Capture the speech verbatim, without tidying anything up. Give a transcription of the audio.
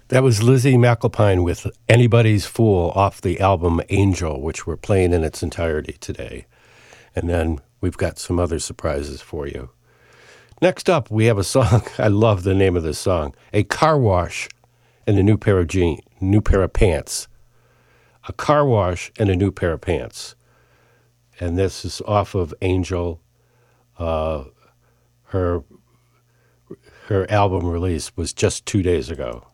That was Lizzie McAlpine with Anybody's Fool off the album Angel, which we're playing in its entirety today. And then we've got some other surprises for you. Next up, we have a song. I love the name of this song. A car wash and a new pair of jeans, new pair of pants. A car wash and a new pair of pants. And this is off of Angel. Uh, her her album release was just two days ago.